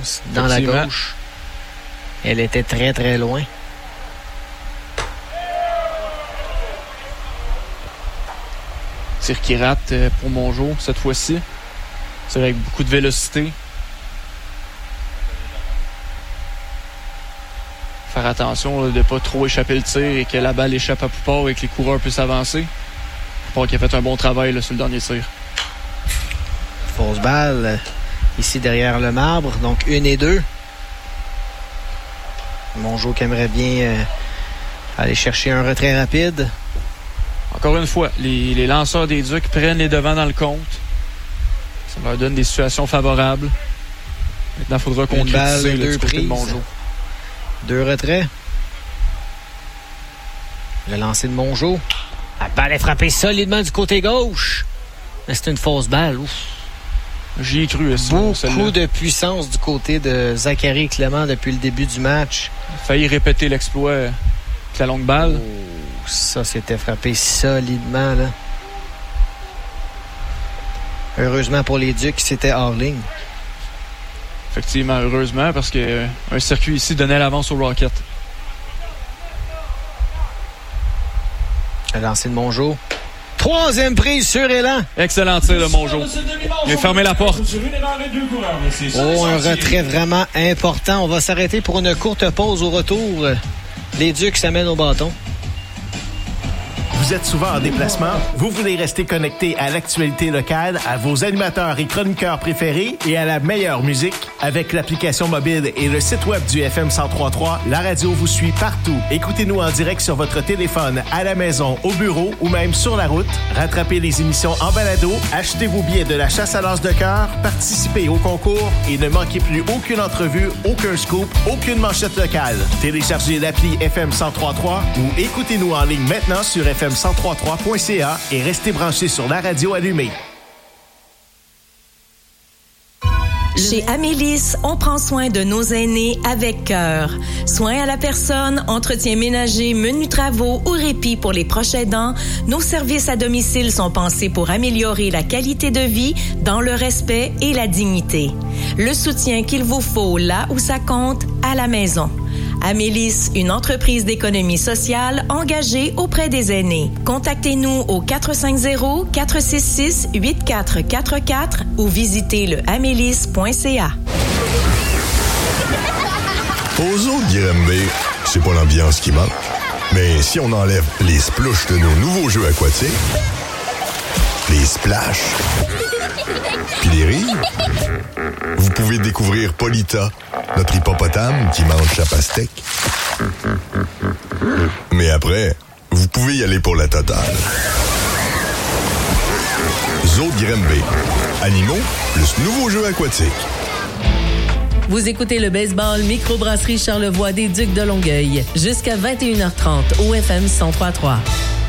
puissance dans la gauche. Elle était très, très loin. Tir qui rate pour Mongeau cette fois-ci. C'est avec beaucoup de vélocité. Faire attention là, de ne pas trop échapper le tir et que la balle échappe à Poupard et que les coureurs puissent avancer. Poupard qui a fait un bon travail là, sur le dernier tir. Fausse balle ici derrière le marbre, donc 1 et 2. Mongeau qui aimerait bien aller chercher un retrait rapide. Encore une fois, les lanceurs des Ducs prennent les devants dans le compte. Ça leur donne des situations favorables. Maintenant, il faudra concrétiser du côté de Mongeau. 2 retraits. Le lancer de Mongeau. La balle est frappée solidement du côté gauche. Mais c'est une fausse balle. Ouf. J'y ai cru aussi. Beaucoup de puissance du côté de Zachary Clément depuis le début du match. Il a failli répéter l'exploit avec la longue balle. Oh, ça, c'était frappé solidement, là. Heureusement pour les Ducs, c'était hors ligne. Effectivement, heureusement, parce qu'un circuit ici donnait l'avance au Rocket. Le lancer de Mongeau. 3e prise sur élan. Excellent tir de Mongeau. Il a fermé la porte. Oh, un retrait vraiment important. On va s'arrêter pour une courte pause au retour. Les Ducs s'amènent au bâton. Vous êtes souvent en déplacement? Vous voulez rester connecté à l'actualité locale, à vos animateurs et chroniqueurs préférés et à la meilleure musique? Avec l'application mobile et le site web du FM 103.3, la radio vous suit partout. Écoutez-nous en direct sur votre téléphone, à la maison, au bureau ou même sur la route. Rattrapez les émissions en balado, achetez vos billets de la chasse à l'as de cœur, participez au concours et ne manquez plus aucune entrevue, aucun scoop, aucune manchette locale. Téléchargez l'appli FM 103.3 ou écoutez-nous en ligne maintenant sur FM1033.ca et restez branchés sur la radio allumée. Chez Amélis, on prend soin de nos aînés avec cœur. Soins à la personne, entretien ménager, menus travaux ou répit pour les proches aidants, nos services à domicile sont pensés pour améliorer la qualité de vie dans le respect et la dignité. Le soutien qu'il vous faut là où ça compte, à la maison. Amélis, une entreprise d'économie sociale engagée auprès des aînés. Contactez-nous au 450-466-8444 ou visitez le amélis.ca. Aux autres Granby, c'est pas l'ambiance qui manque. Mais si on enlève les splouches de nos nouveaux jeux aquatiques, les splash, puis les rires, vous pouvez découvrir Polita, notre hippopotame qui mange sa pastèque. Mais après, vous pouvez y aller pour la totale. Zoo de Granby. Animaux plus nouveaux jeux aquatiques. Vous écoutez le baseball Microbrasserie Charlevoix des Ducs de Longueuil jusqu'à 21h30 au FM 103.3.